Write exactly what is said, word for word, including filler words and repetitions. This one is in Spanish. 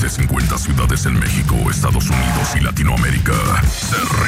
de cincuenta ciudades en México, Estados Unidos y Latinoamérica. Se